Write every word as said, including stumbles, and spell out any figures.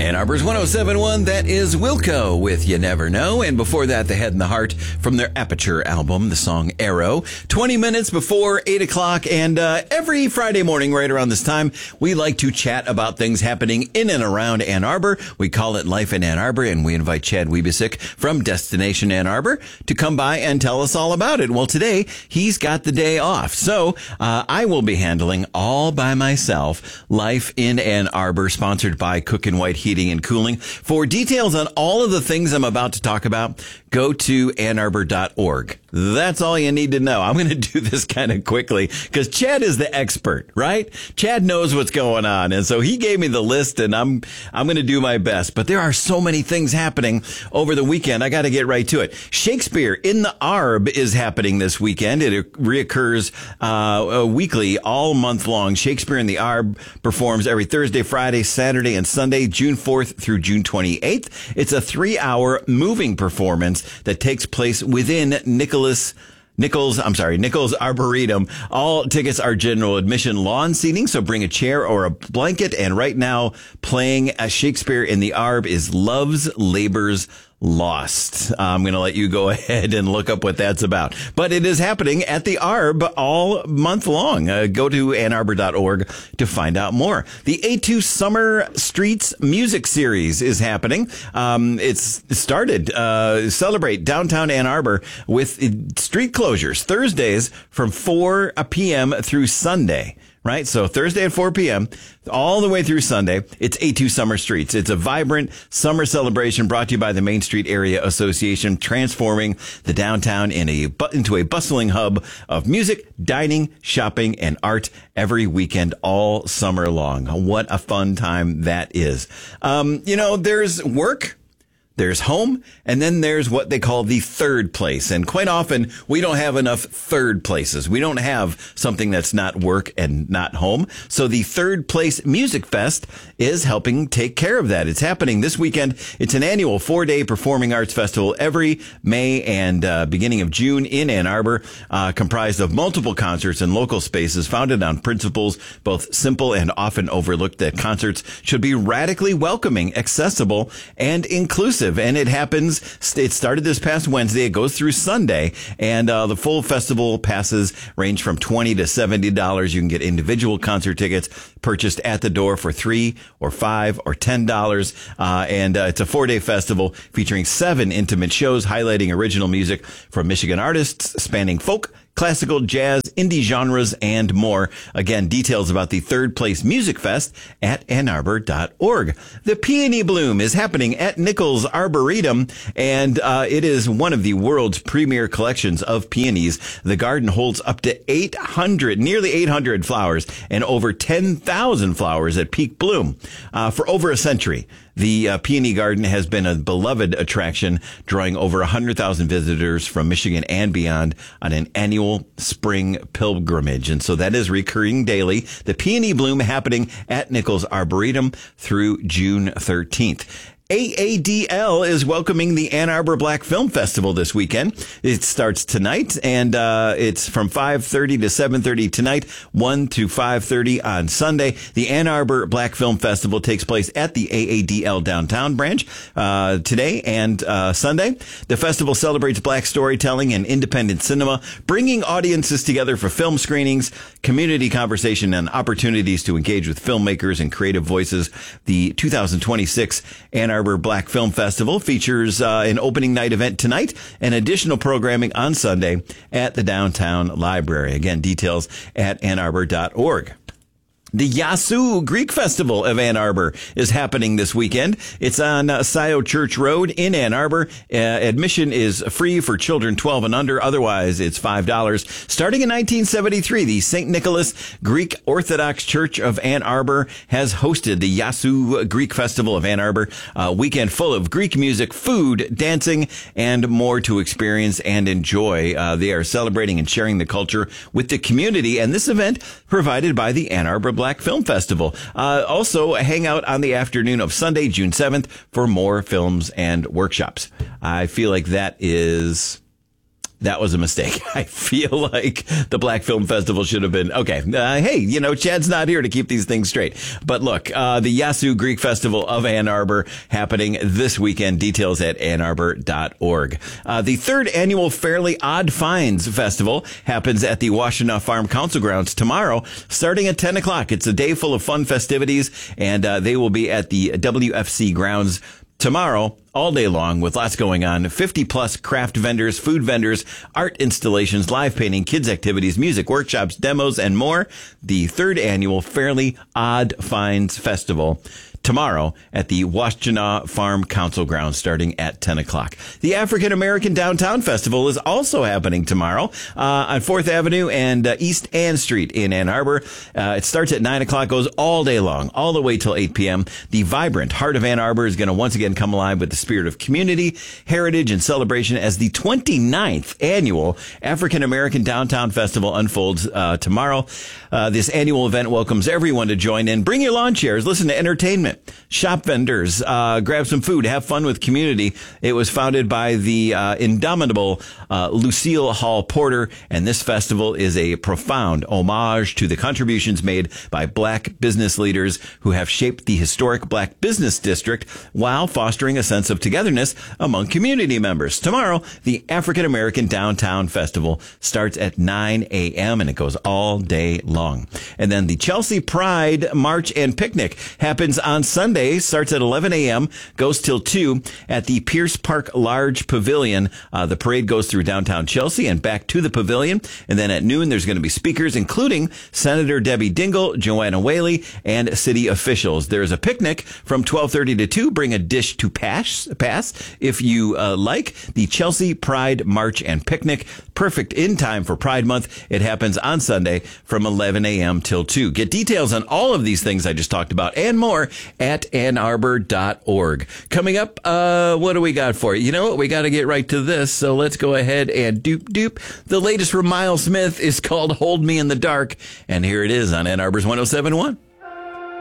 Ann Arbor's one oh seven point one, that is Wilco with You Never Know. And before that, The Head and the Heart from their Aperture album, the song Arrow. twenty minutes before eight o'clock. And uh, every Friday morning, right around this time, we like to chat about things happening in and around Ann Arbor. We call it Life in Ann Arbor, and we invite Chad Wiebesick from Destination Ann Arbor to come by and tell us all about it. Well, today, he's got the day off. So uh, I will be handling all by myself Life in Ann Arbor, sponsored by Cook and White Heating and Cooling. For details on all of the things I'm about to talk about, go to ann arbor dot org. That's all you need to know. I'm going to do this kind of quickly because Chad is the expert, right? Chad knows what's going on. And so he gave me the list, and I'm I'm going to do my best. But there are so many things happening over the weekend. I got to get right to it. Shakespeare in the Arb is happening this weekend. It reoccurs uh, weekly all month long. Shakespeare in the Arb performs every Thursday, Friday, Saturday, and Sunday, June fourth through June twenty-eighth. It's a three-hour moving performance that takes place within Nicholas Nichols, I'm sorry, Nichols Arboretum. All tickets are general admission lawn seating, so bring a chair or a blanket. And right now, playing as Shakespeare in the Arb is Love's Labor's Lost. I'm going to let you go ahead and look up what that's about. But it is happening at the Arb all month long. Uh, go to ann arbor dot org to find out more. The A two Summer Streets Music Series is happening. Um, it's started, uh, celebrate downtown Ann Arbor with street closures Thursdays from four p.m. through Sunday. Right? So Thursday at four p.m. all the way through Sunday, it's A two Summer Streets. It's a vibrant summer celebration brought to you by the Main Street Area Association, transforming the downtown in a, into a bustling hub of music, dining, shopping, and art every weekend all summer long. What a fun time that is. Um, you know, there's work. There's home, and then there's what they call the third place. And quite often, we don't have enough third places. We don't have something that's not work and not home. So the Third Place Music Fest is helping take care of that. It's happening this weekend. It's an annual four-day performing arts festival every May and uh, beginning of June in Ann Arbor, uh, comprised of multiple concerts in local spaces founded on principles both simple and often overlooked, that concerts should be radically welcoming, accessible, and inclusive. And it happens, it started this past Wednesday, it goes through Sunday, and uh, the full festival passes range from twenty dollars to seventy dollars. You can get individual concert tickets purchased at the door for three or five or ten dollars. Uh, and uh, it's a four-day festival featuring seven intimate shows highlighting original music from Michigan artists spanning folk, classical, jazz, indie genres, and more. Again, details about the Third Place Music Fest at ann arbor dot org. The Peony Bloom is happening at Nichols Arboretum, and uh, it is one of the world's premier collections of peonies. The garden holds up to eight hundred, nearly eight hundred flowers, and over ten thousand flowers at peak bloom. Uh, for over a century, the uh, Peony Garden has been a beloved attraction, drawing over one hundred thousand visitors from Michigan and beyond on an annual spring pilgrimage. And so that is recurring daily. The Peony Bloom happening at Nichols Arboretum through June thirteenth. A A D L is welcoming the Ann Arbor Black Film Festival this weekend. It starts tonight, and uh, it's from five thirty to seven thirty tonight, one to five thirty on Sunday. The Ann Arbor Black Film Festival takes place at the A A D L downtown branch uh, today and uh, Sunday. The festival celebrates black storytelling and independent cinema, bringing audiences together for film screenings, community conversation, and opportunities to engage with filmmakers and creative voices. The two thousand twenty-six Ann Arbor Black Film Festival features uh, an opening night event tonight and additional programming on Sunday at the downtown library. Again, details at ann arbor dot org. The Yasu Greek Festival of Ann Arbor is happening this weekend. It's on uh, Scioto Church Road in Ann Arbor. Uh, admission is free for children twelve and under. Otherwise, it's five dollars. Starting in nineteen seventy-three, the Saint Nicholas Greek Orthodox Church of Ann Arbor has hosted the Yasu Greek Festival of Ann Arbor, a weekend full of Greek music, food, dancing, and more to experience and enjoy. Uh, they are celebrating and sharing the culture with the community, and this event provided by the Ann Arbor Black Film Festival. Uh, also, hang out on the afternoon of Sunday, June seventh, for more films and workshops. I feel like that is that was a mistake. I feel like the Black Film Festival should have been, okay, uh, hey, you know, Chad's not here to keep these things straight. But look, uh, the Yasu Greek Festival of Ann Arbor happening this weekend. Details at ann arbor dot org. Uh, the third annual Fairly Odd Finds Festival happens at the Washtenaw Farm Council Grounds tomorrow, starting at ten o'clock. It's a day full of fun festivities, and uh, they will be at the W F C grounds tomorrow, all day long, with lots going on. fifty plus craft vendors, food vendors, art installations, live painting, kids activities, music workshops, demos, and more. The third annual Fairly Odd Finds Festival tomorrow at the Washtenaw Farm Council Grounds, starting at ten o'clock. The African American Downtown Festival is also happening tomorrow uh, on fourth Avenue and uh, East Ann Street in Ann Arbor. Uh, it starts at nine o'clock, goes all day long, all the way till eight p.m. The vibrant Heart of Ann Arbor is going to once again come alive with the spirit of community, heritage, and celebration as the twenty-ninth annual African American Downtown Festival unfolds uh, tomorrow. Uh, this annual event welcomes everyone to join in. Bring your lawn chairs, listen to entertainment, shop vendors, uh, grab some food, have fun with community. It was founded by the uh, indomitable uh, Lucille Hall Porter, and this festival is a profound homage to the contributions made by black business leaders who have shaped the historic black business district while fostering a sense of togetherness among community members. Tomorrow, the African American Downtown Festival starts at nine a.m. and it goes all day long. And then the Chelsea Pride March and Picnic happens on Sunday, starts at eleven a.m., goes till two at the Pierce Park Large Pavilion. Uh, the parade goes through downtown Chelsea and back to the pavilion. And then at noon, there's going to be speakers, including Senator Debbie Dingell, Joanna Whaley, and city officials. There's a picnic from twelve thirty to two. Bring a dish to pass, pass if you uh, like. The Chelsea Pride March and Picnic, perfect in time for Pride Month. It happens on Sunday from eleven a.m. till two. Get details on all of these things I just talked about and more at ann arbor dot org. Coming up, uh, what do we got for you? You know what? We got to get right to this. So let's go ahead and doop doop. The latest from Miles Smith is called Hold Me in the Dark. And here it is on Ann Arbor's one oh seven point one.